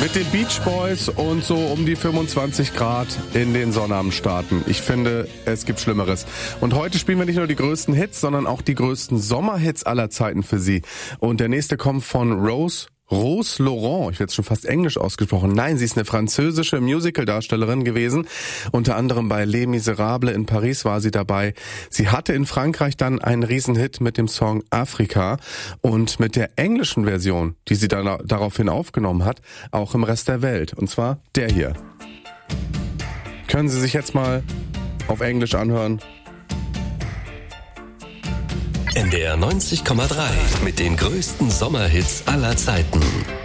Mit den Beach Boys und so um die 25 Grad in den Sonnabendstaaten. Ich finde, es gibt Schlimmeres. Und heute spielen wir nicht nur die größten Hits, sondern auch die größten Sommerhits aller Zeiten für Sie. Und der nächste kommt von Rose Laurent. Ich werde jetzt schon fast Englisch ausgesprochen. Nein, sie ist eine französische Musical-Darstellerin gewesen. Unter anderem bei Les Miserables in Paris war sie dabei. Sie hatte in Frankreich dann einen Riesenhit mit dem Song Afrika und mit der englischen Version, die sie dann daraufhin aufgenommen hat, auch im Rest der Welt. Und zwar der hier. Können Sie sich jetzt mal auf Englisch anhören? NDR 90,3 mit den größten Sommerhits aller Zeiten.